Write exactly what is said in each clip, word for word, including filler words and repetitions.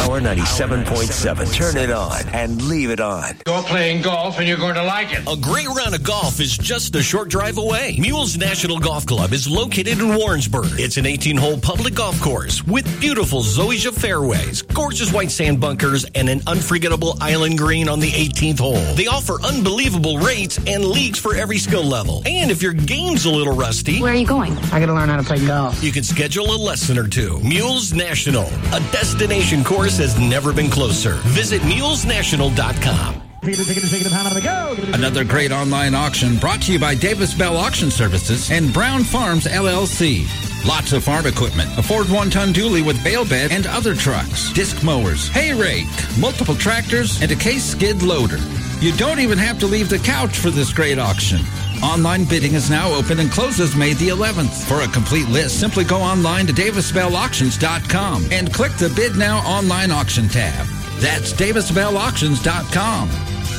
Power ninety-seven point seven. Turn it on and leave it on. You're playing golf and you're going to like it. A great round of golf is just a short drive away. Mules National Golf Club is located in Warrensburg. It's an eighteen-hole public golf course with beautiful zoysia fairways, gorgeous white sand bunkers, and an unforgettable island green on the eighteenth hole. They offer unbelievable rates and leagues for every skill level. And if your game's a little rusty, where are you going? I gotta learn how to play golf. You can schedule a lesson or two. Mules National, a destination course has never been closer. Visit mules national dot com. Another great online auction brought to you by Davis Bell Auction Services and Brown Farms, L L C. Lots of farm equipment, a Ford one-ton dually with bale bed and other trucks, disc mowers, hay rake, multiple tractors, and a case skid loader. You don't even have to leave the couch for this great auction. Online bidding is now open and closes May the eleventh. For a complete list, simply go online to davis bell auctions dot com and click the Bid Now Online Auction tab. That's davis bell auctions dot com.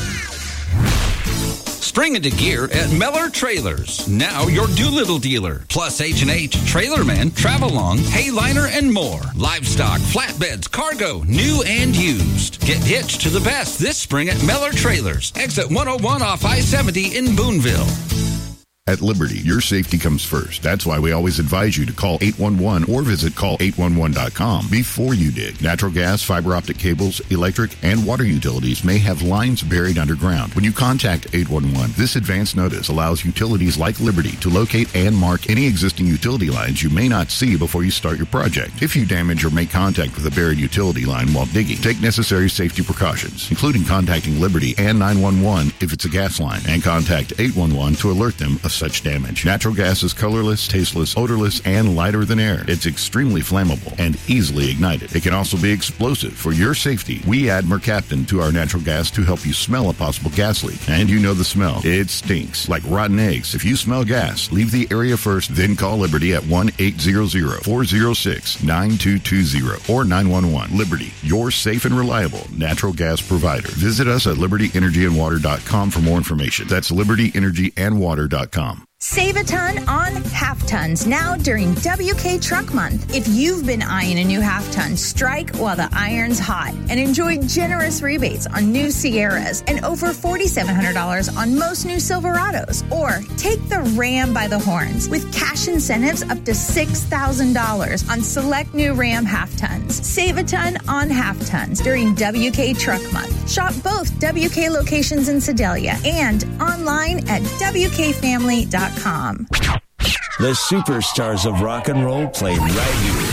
Spring into gear at Meller Trailers. Now your Doolittle dealer. Plus H and H, Trailerman, Travelong, Hayliner, and more. Livestock, flatbeds, cargo, new and used. Get hitched to the best this spring at Meller Trailers. Exit one oh one off I seventy in Boonville. At Liberty, your safety comes first. That's why we always advise you to call eight one one or visit call eight one one dot com before you dig. Natural gas, fiber optic cables, electric, and water utilities may have lines buried underground. When you contact eight one one, this advance notice allows utilities like Liberty to locate and mark any existing utility lines you may not see before you start your project. If you damage or make contact with a buried utility line while digging, take necessary safety precautions, including contacting Liberty and nine one one if it's a gas line, and contact eight one one to alert them of such damage. Natural gas is colorless, tasteless, odorless, and lighter than air. It's extremely flammable and easily ignited. It can also be explosive. For your safety, we add Mercaptan to our natural gas to help you smell a possible gas leak. And you know the smell. It stinks like rotten eggs. If you smell gas, leave the area first, then call Liberty at one eight hundred, four oh six, nine two two zero or nine one one. Liberty, your safe and reliable natural gas provider. Visit us at liberty energy and water dot com for more information. That's liberty energy and water dot com. Save a ton on half tons now during W K Truck Month. If you've been eyeing a new half ton, strike while the iron's hot and enjoy generous rebates on new Sierras and over four thousand seven hundred dollars on most new Silverados. Or take the Ram by the horns with cash incentives up to six thousand dollars on select new Ram half tons. Save a ton on half tons during W K Truck Month. Shop both W K locations in Sedalia and online at w k family dot com. The superstars of rock and roll play right here.